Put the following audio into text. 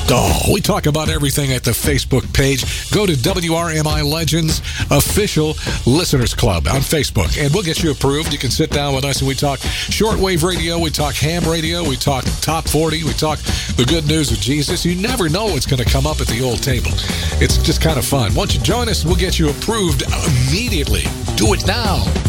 Oh, we talk about everything at the Facebook page. Go to WRMI Legends Official Listeners Club on Facebook, and we'll get you approved. You can sit down with us, and we talk shortwave radio, we talk ham radio, we talk top 40, we talk the good news of Jesus. You never know what's going to come up at the old table. It's just kind of fun. Once you join us, we'll get you approved immediately. Do it now.